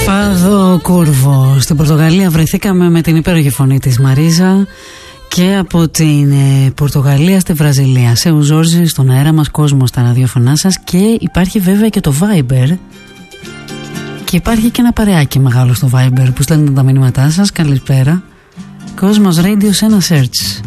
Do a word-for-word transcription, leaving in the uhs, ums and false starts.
Φάδο Κούρβο. Στην Πορτογαλία βρεθήκαμε με την υπέροχη φωνή της Μαρίζα. Και από την ε, Πορτογαλία στη Βραζιλία. Σε Ουζόρζη, στον αέρα μας, κόσμο στα ραδιοφωνά σας. Και υπάρχει βέβαια και το Viber. Και υπάρχει και ένα παρεάκι μεγάλο στο Viber που στέλνετε τα μηνύματά σας. Καλησπέρα. Κόσμος Radio σε ένα search.